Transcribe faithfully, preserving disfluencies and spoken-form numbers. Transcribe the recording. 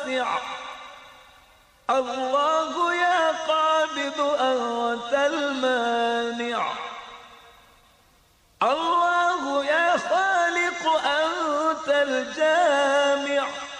واسع. الله يا قابض أنت المانع. الله يا خالق أنت الجامع.